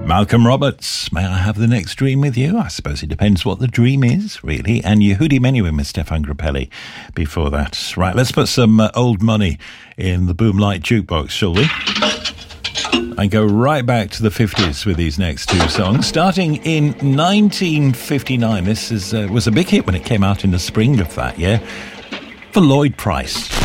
Malcolm Roberts, may I have the next dream with you? I suppose it depends what the dream is, really. And Yehudi Menuhin with Stefan Grappelli before that. Right, let's put some old money in the Boomlight Jukebox, shall we? And go right back to the 50s with these next two songs. Starting in 1959, this was a big hit when it came out in the spring of that year, for Lloyd Price.